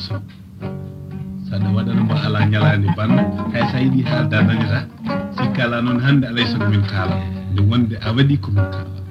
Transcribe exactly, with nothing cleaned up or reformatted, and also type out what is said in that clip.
so saɗa waɗana mo ala ñalani banno hay sa yiɗi haalda dañata si kala noon hande alay sago min kaala nde wonde a waɗi ko min kaala